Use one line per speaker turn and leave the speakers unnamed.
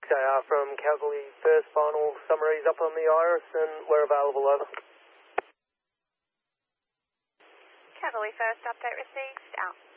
6AR from Calgary First, final summaries up on the Iris and we're available, over.
Calgary First, update received, out.